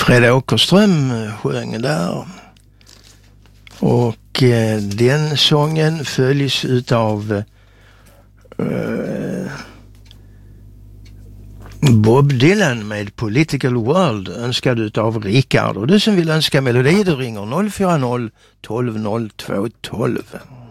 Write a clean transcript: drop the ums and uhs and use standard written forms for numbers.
Fred Åkerström sjöng där. Och den sången följs utav Bob Dylan med Political World, önskad utav Rickard. Och du som vill önska melodi, du ringer 040 12 02 12.